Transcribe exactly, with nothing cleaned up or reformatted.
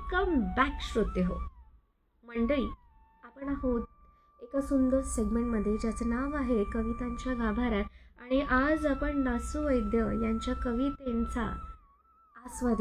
Welcome back श्रोते हो. मंडळी, आपण आहोत एका सुंदर सेगमेंटमध्ये ज्याचं नाव आहे कवितांच्या गाभाऱ्यात. आणि आज आपण दासू वैद्य यांच्या कवितेंचा आस्वाद